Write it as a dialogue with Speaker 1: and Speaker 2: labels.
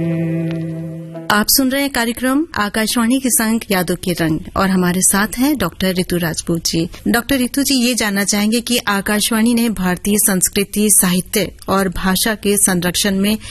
Speaker 1: आप सुन रहे हैं कार्यक्रम आकाशवाणी के संग यादों के रंग और हमारे साथ हैं डॉक्टर रितु राजपूत जी। डॉक्टर रितु जी, ये जानना चाहेंगे कि आकाशवाणी ने भारतीय संस्कृति, साहित्य और भाषा के संरक्षण में